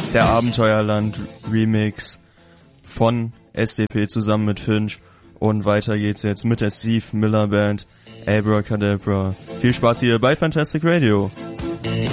der Abenteuerland Remix von SDP zusammen mit Finch. Und weiter geht's jetzt mit der Steve Miller Band Abracadabra. Viel Spaß hier bei Fantastic Radio.